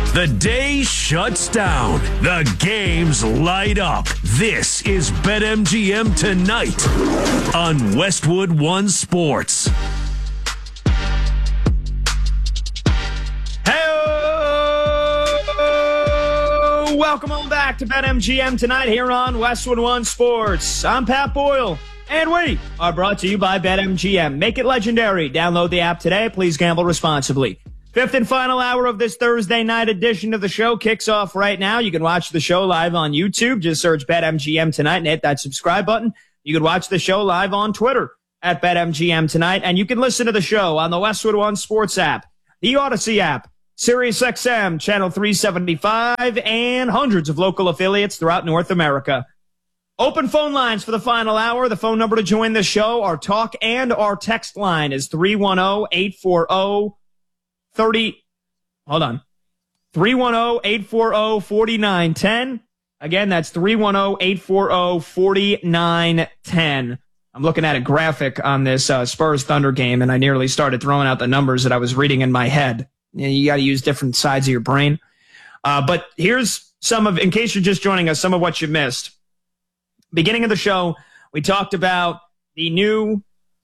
The day shuts down. The games light up. This is BetMGM Tonight on Westwood One Sports. Hey, welcome on back to BetMGM Tonight here on Westwood One Sports. I'm Pat Boyle, and we are brought to you by BetMGM. Make it legendary. Download the app today. Please gamble responsibly. Fifth and final hour of this Thursday night edition of the show kicks off right now. You can watch the show live on YouTube. Just search BetMGM Tonight and hit that subscribe button. You can watch the show live on Twitter at BetMGM Tonight. And you can listen to the show on the Westwood One Sports app, the Odyssey app, SiriusXM, Channel 375, and hundreds of local affiliates throughout North America. Open phone lines for the final hour. The phone number to join the show, our talk and our text line is 310-840-4910. Again, that's 310-840-4910. I'm looking at a graphic on this Spurs Thunder game, and I nearly started throwing out the numbers that I was reading in my head. You got to use different sides of your brain. But here's some of, in case you're just joining us, some of what you missed. Beginning of the show, we talked about the new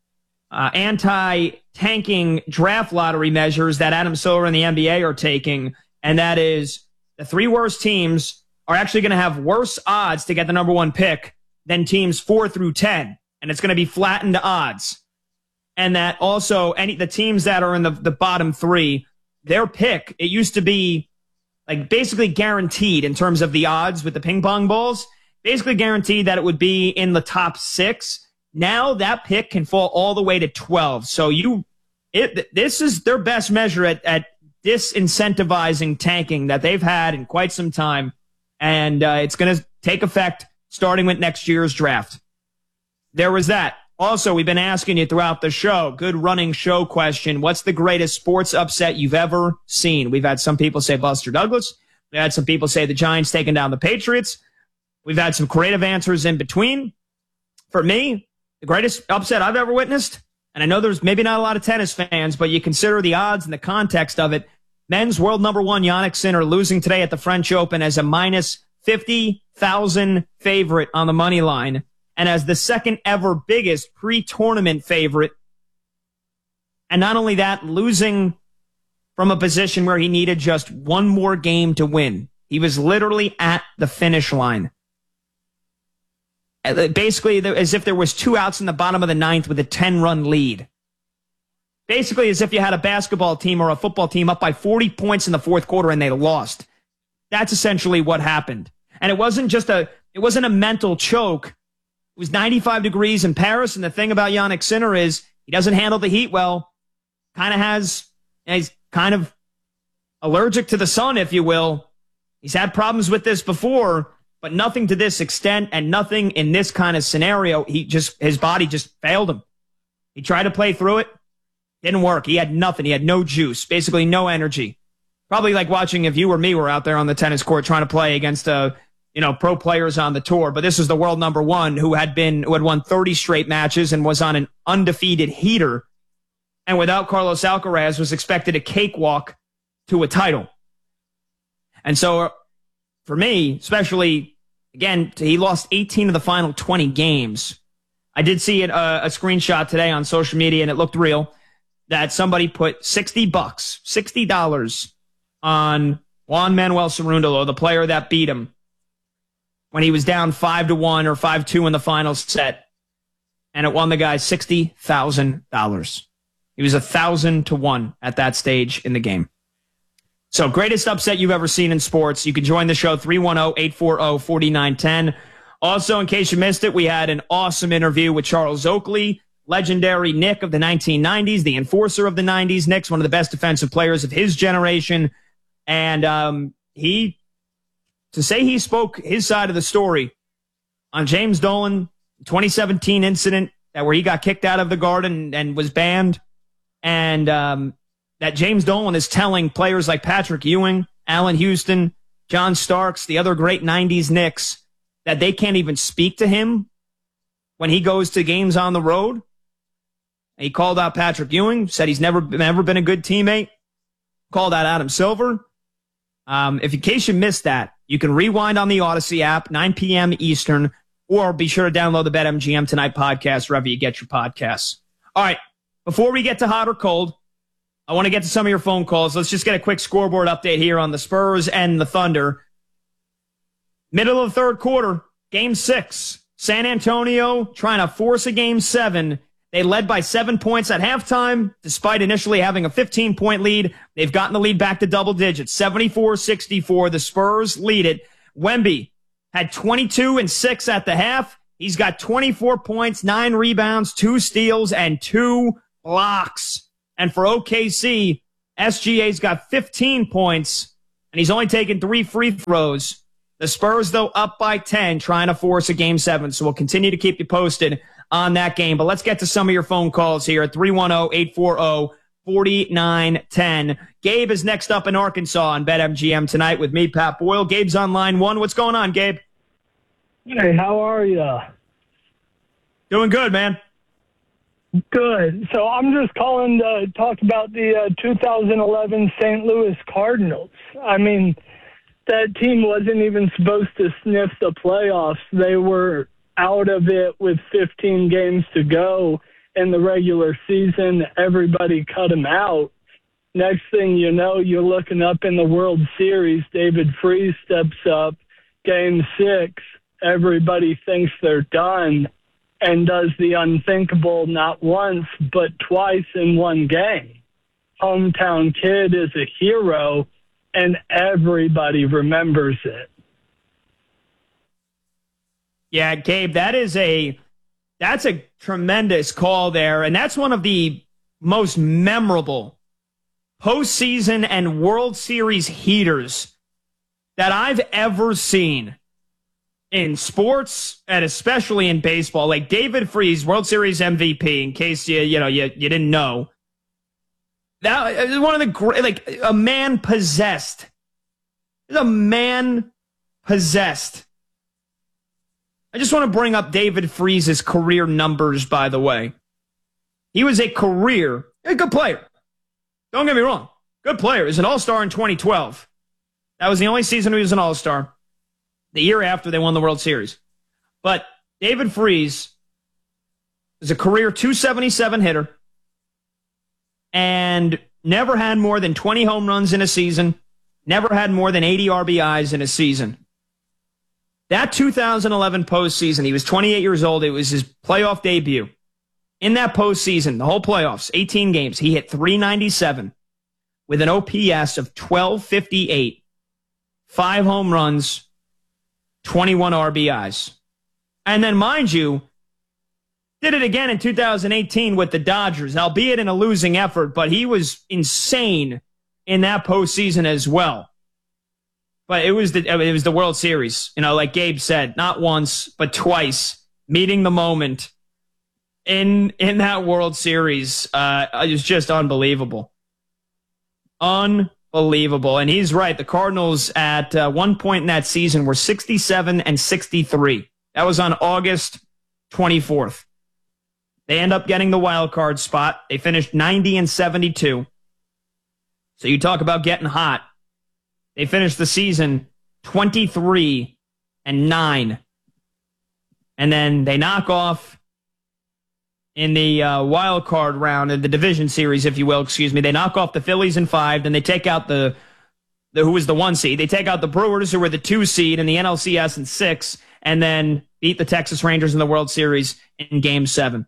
anti-tanking draft lottery measures that Adam Silver and the NBA are taking, and that is the three worst teams are actually going to have worse odds to get the number one pick than teams 4 through 10, and it's going to be flattened odds. And that also the teams that are in the bottom three, their pick, it used to be like basically guaranteed in terms of the odds with the ping pong balls, basically guaranteed that it would be in the top 6. Now that pick can fall all the way to 12. So this is their best measure at disincentivizing tanking that they've had in quite some time. And it's going to take effect starting with next year's draft. There was that. Also, we've been asking you throughout the show, good running show question, what's the greatest sports upset you've ever seen? We've had some people say Buster Douglas. We've had some people say the Giants taking down the Patriots. We've had some creative answers in between. For me, the greatest upset I've ever witnessed, and I know there's maybe not a lot of tennis fans, but you consider the odds and the context of it. Men's world number one, Jannik Sinner, losing today at the French Open as a minus 50,000 favorite on the money line, and as the second ever biggest pre-tournament favorite. And not only that, losing from a position where he needed just one more game to win. He was literally at the finish line. Basically, as if there was 2 outs in the bottom of the 9th with a 10-run lead. Basically, as if you had a basketball team or a football team up by 40 points in the fourth quarter and they lost. That's essentially what happened. And it wasn't a mental choke. It was 95 degrees in Paris, and the thing about Jannik Sinner is he doesn't handle the heat well. He's kind of allergic to the sun, if you will. He's had problems with this before, but nothing to this extent and nothing in this kind of scenario. His body just failed him. He tried to play through it. Didn't work. He had nothing. He had no juice, basically no energy. Probably like watching if you or me were out there on the tennis court trying to play against, pro players on the tour. But this is the world number one who had won 30 straight matches and was on an undefeated heater. And without Carlos Alcaraz was expected a cakewalk to a title. And so, for me, especially, again, he lost 18 of the final 20 games. I did see a screenshot today on social media, and it looked real, that somebody put $60 on Juan Manuel Cerundolo, the player that beat him, when he was down 5-1 or 5-2 in the final set, and it won the guy $60,000. He was 1,000-1 at that stage in the game. So, greatest upset you've ever seen in sports. You can join the show, 310-840-4910. Also, in case you missed it, we had an awesome interview with Charles Oakley, legendary Knick of the 1990s, the enforcer of the 90s Knicks, one of the best defensive players of his generation. And he spoke his side of the story on James Dolan, 2017 incident where he got kicked out of the Garden and was banned. And that James Dolan is telling players like Patrick Ewing, Allen Houston, John Starks, the other great 90s Knicks, that they can't even speak to him when he goes to games on the road. He called out Patrick Ewing, said he's never been a good teammate. Called out Adam Silver. In case you missed that, you can rewind on the Odyssey app, 9 p.m. Eastern, or be sure to download the BetMGM Tonight podcast wherever you get your podcasts. All right, before we get to hot or cold, I want to get to some of your phone calls. Let's just get a quick scoreboard update here on the Spurs and the Thunder. Middle of the third quarter, Game 6. San Antonio trying to force a Game 7. They led by 7 points at halftime. Despite initially having a 15-point lead, they've gotten the lead back to double digits. 74-64. The Spurs lead it. Wemby had 22 and 6 at the half. He's got 24 points, 9 rebounds, 2 steals, and 2 blocks. And for OKC, SGA's got 15 points, and he's only taken 3 free throws. The Spurs, though, up by 10, trying to force a Game 7. So we'll continue to keep you posted on that game. But let's get to some of your phone calls here at 310-840-4910. Gabe is next up in Arkansas on BetMGM Tonight with me, Pat Boyle. Gabe's on line 1. What's going on, Gabe? Hey, how are you? Doing good, man. Good. So I'm just calling to talk about the 2011 St. Louis Cardinals. I mean, that team wasn't even supposed to sniff the playoffs. They were out of it with 15 games to go in the regular season. Everybody cut them out. Next thing you know, you're looking up in the World Series. David Freese steps up. Game 6, everybody thinks they're done and does the unthinkable not once but twice in one game. Hometown kid is a hero, and everybody remembers it. Yeah, Gabe, that's a tremendous call there, and that's one of the most memorable postseason and World Series heaters that I've ever seen in sports and especially in baseball. Like David Freese, World Series MVP, in case you didn't know. That is one of the great, like a man possessed. A man possessed. I just want to bring up David Freese's career numbers, by the way. He was a good player. Don't get me wrong. Good player. He was an all-star in 2012. That was the only season he was an all-star. The year after they won the World Series. But David Freese was a career 277 hitter and never had more than 20 home runs in a season, never had more than 80 RBIs in a season. That 2011 postseason, he was 28 years old. It was his playoff debut. In that postseason, the whole playoffs, 18 games, he hit .397 with an OPS of 1258, 5 home runs, 21 RBIs. And then, mind you, did it again in 2018 with the Dodgers, albeit in a losing effort, but he was insane in that postseason as well. But it was the World Series, like Gabe said, not once, but twice, meeting the moment in that World Series. It was just unbelievable. Unbelievable. And he's right. The Cardinals at one point in that season were 67 and 63. That was on August 24th. They end up getting the wild card spot. They finished 90 and 72. So you talk about getting hot. They finished the season 23 and 9. And then they knock off in the wild card round of the division series, if you will, they knock off the Phillies in 5. Then they take out the who was the 1 seed. They take out the Brewers, who were the 2 seed in the NLCS in 6, and then beat the Texas Rangers in the World Series in Game 7.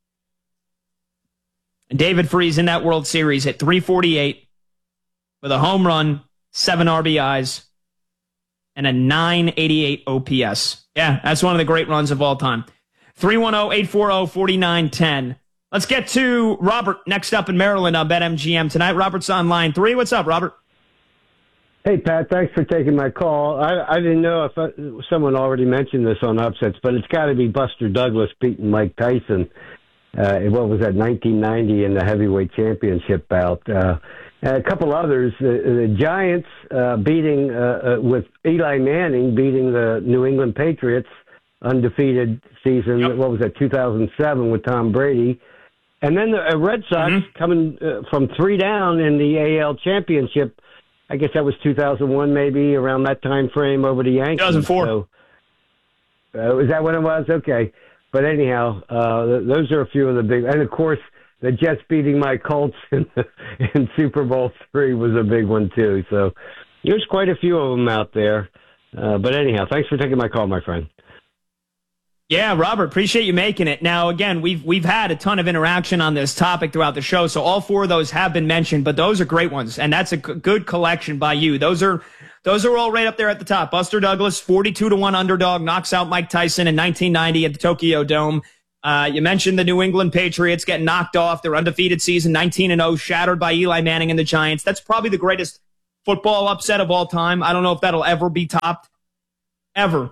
And David Freese in that World Series hit .348 with a home run, 7 RBIs, and a .988 OPS. Yeah, that's one of the great runs of all time. 310-840-4910. Let's get to Robert next up in Maryland on BetMGM Tonight. Robert's on line 3. What's up, Robert? Hey, Pat, thanks for taking my call. I didn't know if someone already mentioned this on Upsets, but it's got to be Buster Douglas beating Mike Tyson. What was that, 1990 in the heavyweight championship bout. A couple others, the Giants beating, with Eli Manning beating the New England Patriots, undefeated season, What was that, 2007 with Tom Brady. And then the Red Sox coming from 3 down in the AL championship I guess that was 2001, maybe around that time frame over the Yankees. 2004. So, is that when it was? Okay. But anyhow, those are a few of the big, and of course, the Jets beating my Colts in Super Bowl III was a big one too. So there's quite a few of them out there. But anyhow, thanks for taking my call, my friend. Yeah, Robert, appreciate you making it. Now, again, we've had a ton of interaction on this topic throughout the show, so all four of those have been mentioned, but those are great ones, and that's a good collection by you. Those are all right up there at the top. Buster Douglas, 42-1 underdog, knocks out Mike Tyson in 1990 at the Tokyo Dome. You mentioned the New England Patriots getting knocked off. Their undefeated season, 19-0, shattered by Eli Manning and the Giants. That's probably the greatest football upset of all time. I don't know if that'll ever be topped. Ever.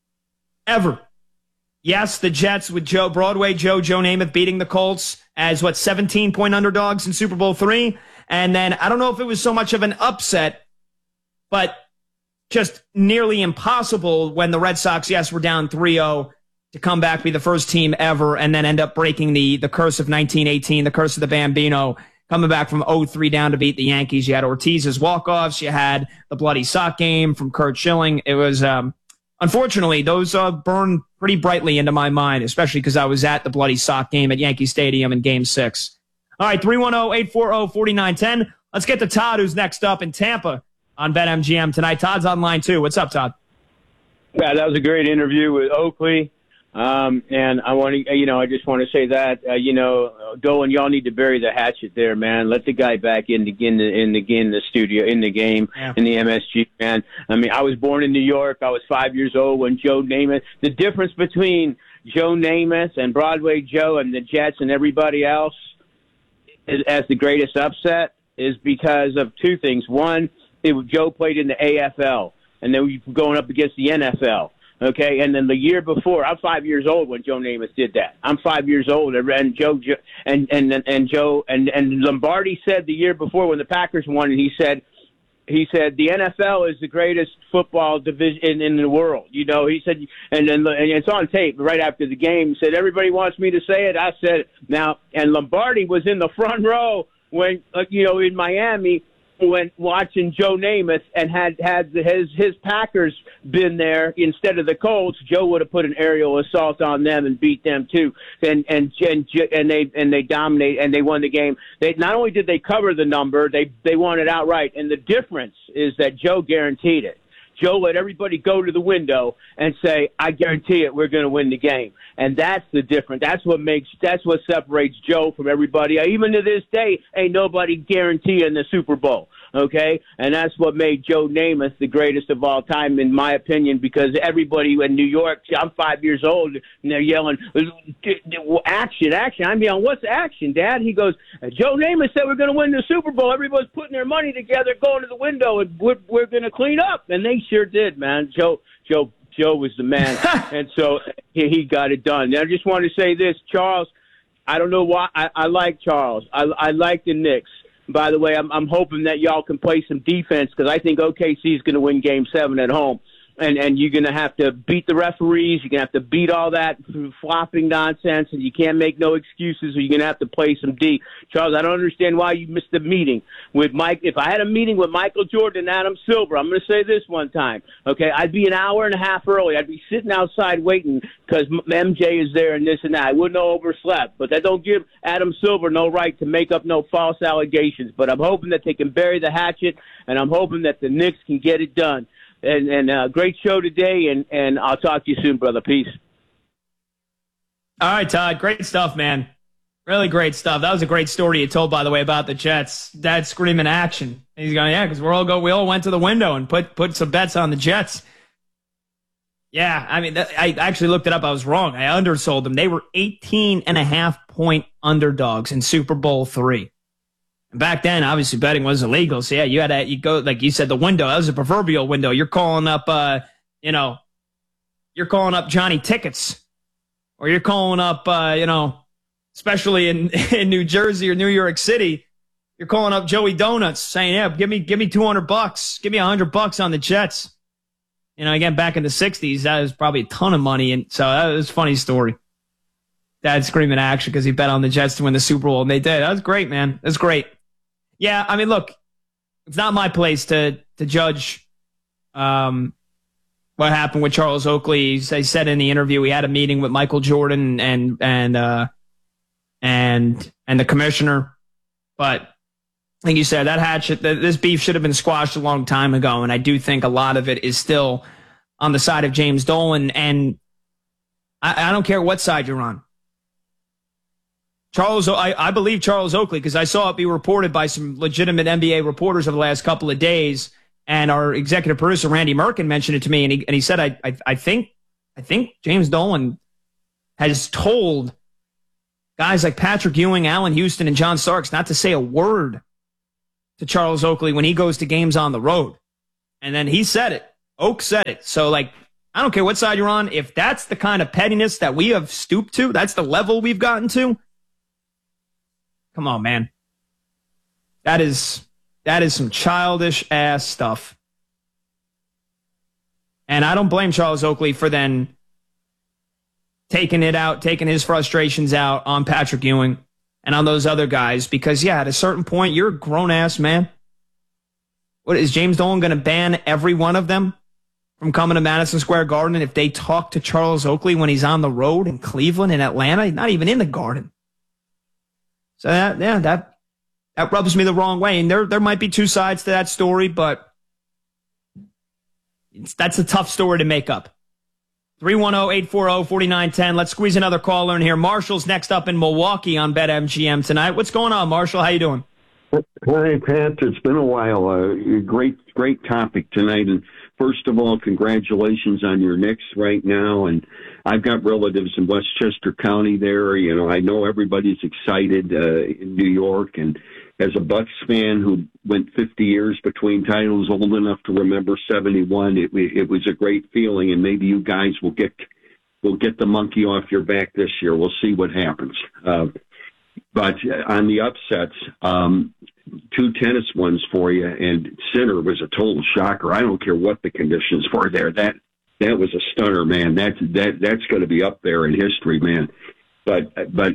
Yes, the Jets with Broadway Joe Namath beating the Colts as 17-point underdogs in Super Bowl III. And then I don't know if it was so much of an upset, but just nearly impossible when the Red Sox, yes, were down 3-0 to come back, be the first team ever, and then end up breaking the curse of 1918, the curse of the Bambino, coming back from 0-3 down to beat the Yankees. You had Ortiz's walk-offs. You had the bloody sock game from Curt Schilling. It was, unfortunately, those burned pretty brightly into my mind, especially because I was at the bloody sock game at Yankee Stadium in Game 6. All right, 310-840-4910. Let's get to Todd, who's next up in Tampa on BetMGM tonight. Todd's on line 2. What's up, Todd? Yeah, that was a great interview with Oakley. And I want to, I just want to say that, Dolan, y'all need to bury the hatchet there, man. Let the guy back in the studio, in the game, in the MSG, man. I mean, I was born in New York. I was 5 years old when Joe Namath. The difference between Joe Namath and Broadway Joe and the Jets and everybody else as the greatest upset is because of two things. One, Joe played in the AFL, and then we were going up against the NFL. Okay, and then the year before, I'm 5 years old when Joe Namath did that. I'm 5 years old, and Joe and Lombardi said the year before when the Packers won, and he said the NFL is the greatest football division in the world. He said, and it's on tape right after the game. He said everybody wants me to say it. I said it now, and Lombardi was in the front row when in Miami. When watching Joe Namath and had his Packers been there instead of the Colts, Joe would have put an aerial assault on them and beat them too. And they dominate and they won the game. They not only did they cover the number, they won it outright. And the difference is that Joe guaranteed it. Joe let everybody go to the window and say, I guarantee it, we're going to win the game. And that's the difference. That's what separates Joe from everybody. Even to this day, ain't nobody guaranteeing the Super Bowl. Okay? And that's what made Joe Namath the greatest of all time, in my opinion, because everybody in New York, I'm 5 years old, and they're yelling, action. I'm yelling, what's action, Dad? He goes, Joe Namath said we're going to win the Super Bowl. Everybody's putting their money together, going to the window, and we're going to clean up. And they sure did, man. Joe was the man, and so he got it done. And I just want to say this, Charles, I don't know why. I like Charles. I like the Knicks. By the way, I'm hoping that y'all can play some defense because I think OKC is going to win Game 7 at home. And you're going to have to beat the referees. You're going to have to beat all that flopping nonsense, and you can't make no excuses, or you're going to have to play some D. Charles, I don't understand why you missed the meeting with Mike. If I had a meeting with Michael Jordan and Adam Silver, I'm going to say this one time, okay? I'd be an hour and a half early. I'd be sitting outside waiting because MJ is there and this and that. I wouldn't have overslept, but that don't give Adam Silver no right to make up no false allegations. But I'm hoping that they can bury the hatchet, and I'm hoping that the Knicks can get it done. And great show today, and I'll talk to you soon, brother. Peace. All right, Todd. Great stuff, man. Really great stuff. That was a great story you told, by the way, about the Jets. Dad screaming action. And he's going, yeah, because we all went to the window and put some bets on the Jets. Yeah, I mean, I actually looked it up. I was wrong. I undersold them. They were 18.5-point underdogs in Super Bowl III. Back then, obviously, betting was illegal. So, yeah, you go, like you said, the window. That was a proverbial window. You're calling up, you're calling up Johnny Tickets. Or you're calling up, especially in New Jersey or New York City, you're calling up Joey Donuts saying, yeah, give me $200. Give me $100 on the Jets. Again, back in the 60s, that was probably a ton of money. And so that was a funny story. Dad screaming action because he bet on the Jets to win the Super Bowl, and they did. That was great, man. That's great. Yeah, I mean, look, it's not my place to judge what happened with Charles Oakley. He said in the interview he had a meeting with Michael Jordan and the commissioner. But like you said, this beef should have been squashed a long time ago, and I do think a lot of it is still on the side of James Dolan. And I don't care what side you're on. I believe Charles Oakley, because I saw it be reported by some legitimate NBA reporters over the last couple of days, and our executive producer Randy Merkin mentioned it to me, and he said I think James Dolan has told guys like Patrick Ewing, Allen Houston, and John Starks not to say a word to Charles Oakley when he goes to games on the road. And then he said it. Oak said it. So, I don't care what side you're on. If that's the kind of pettiness that we have stooped to, that's the level we've gotten to, come on, man. That is some childish-ass stuff. And I don't blame Charles Oakley for then taking his frustrations out on Patrick Ewing and on those other guys, because, at a certain point, you're a grown-ass man. What, is James Dolan going to ban every one of them from coming to Madison Square Garden if they talk to Charles Oakley when he's on the road in Cleveland and Atlanta? He's not even in the Garden. So, that rubs me the wrong way. And there might be two sides to that story, but that's a tough story to make up. 310-840-4910. Let's squeeze another caller in here. Marshall's next up in Milwaukee on BetMGM tonight. What's going on, Marshall? How you doing? Hi, Pat. It's been a while. Great topic tonight. And first of all, congratulations on your Knicks right now. And I've got relatives in Westchester County there. I know everybody's excited in New York. And as a Bucks fan who went 50 years between titles, old enough to remember 71, it was a great feeling. And maybe you guys will get the monkey off your back this year. We'll see what happens. But on the upsets, two tennis ones for you, and Sinner was a total shocker. I don't care what the conditions were there. That was a stunner, man. That's going to be up there in history, man. But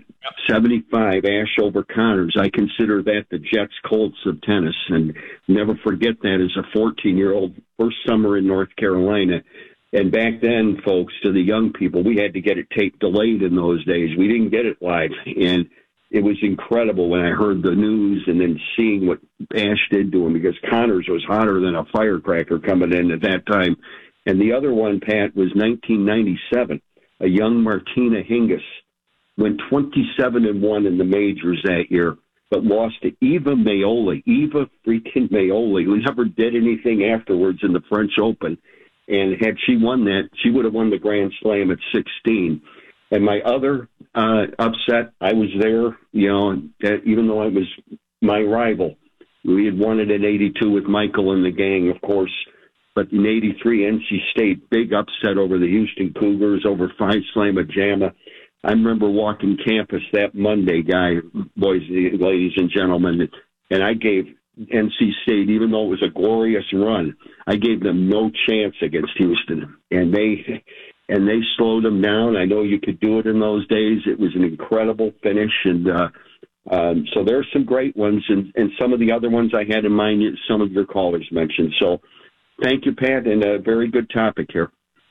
75 Ashe over Connors, I consider that the Jets Colts of tennis, and never forget that as a 14-year-old, first summer in North Carolina. And back then, folks, to the young people, we had to get it tape delayed in those days. We didn't get it live, and it was incredible when I heard the news and then seeing what Ashe did to him, because Connors was hotter than a firecracker coming in at that time. And the other one, Pat, was 1997. A young Martina Hingis went 27-1 in the majors that year, but lost to Eva Maioli. Eva freaking Maioli, who never did anything afterwards in the French Open. And had she won that, she would have won the Grand Slam at 16. And my other upset, I was there, even though I was my rival. We had won it in 82 with Michael and the gang, of course. But in 83, NC State, big upset over the Houston Cougars, over Phi Slama Jama. I remember walking campus that Monday, boys, ladies and gentlemen, and I gave NC State, even though it was a glorious run, I gave them no chance against Houston. And they slowed them down. I know you could do it in those days. It was an incredible finish. And so there's some great ones. And some of the other ones I had in mind, some of your callers mentioned. So thank you, Pat, and a very good topic here.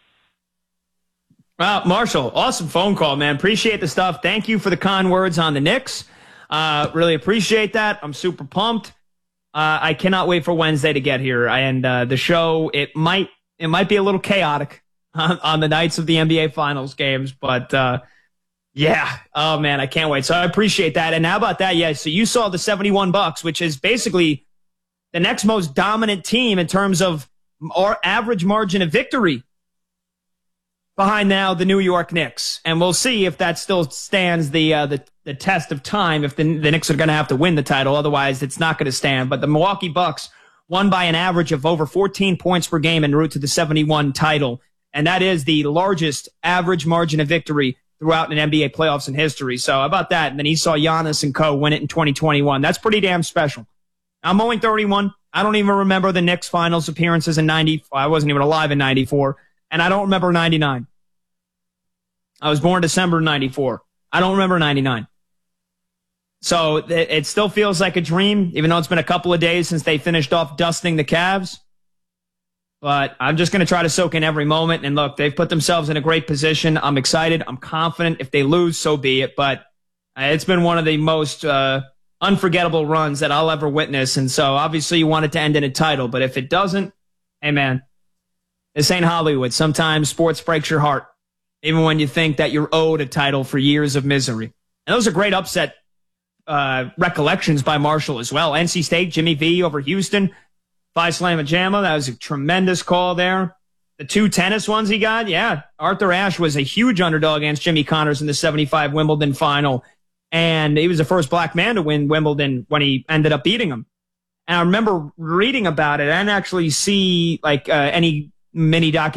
Well, Marshall, awesome phone call, man. Appreciate the stuff. Thank you for the kind words on the Knicks. Really appreciate that. I'm super pumped. I cannot wait for Wednesday to get here. And the show, it might be a little chaotic on the nights of the NBA Finals games, but yeah, oh man, I can't wait. So I appreciate that. And how about that? Yeah, so you saw the 71 Bucks, which is basically the next most dominant team in terms of our average margin of victory behind now the New York Knicks. And we'll see if that still stands the test of time, if the Knicks are going to have to win the title. Otherwise, it's not going to stand. But the Milwaukee Bucks won by an average of over 14 points per game en route to the 71 title. And that is the largest average margin of victory throughout an NBA playoffs in history. So how about that? And then he saw Giannis and co win it in 2021. That's pretty damn special. I'm only 31. I don't even remember the Knicks finals appearances in 90. I wasn't even alive in 94. And I don't remember 99. I was born December 94. I don't remember 99. So it still feels like a dream, even though it's been a couple of days since they finished off dusting the Cavs. But I'm just going to try to soak in every moment. And look, they've put themselves in a great position. I'm excited. I'm confident. If they lose, so be it. But it's been one of the most unforgettable runs that I'll ever witness. And so obviously you want it to end in a title. But if it doesn't, hey, man, this ain't Hollywood. Sometimes sports breaks your heart, even when you think that you're owed a title for years of misery. And those are great upset recollections by Marshall as well. NC State, Jimmy V over Houston. Phi Slamma Jamma, that was a tremendous call there. The 2 tennis ones he got, yeah. Arthur Ashe was a huge underdog against Jimmy Connors in the 75 Wimbledon final. And he was the first black man to win Wimbledon when he ended up beating him. And I remember reading about it. I didn't actually see like any mini documentary